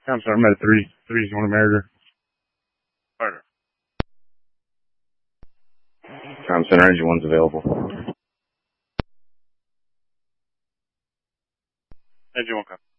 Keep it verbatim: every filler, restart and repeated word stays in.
I'm sorry, I'm at a three. Three, you want to marry her? Carter. Tom Center, engine one's available. Engine one, come.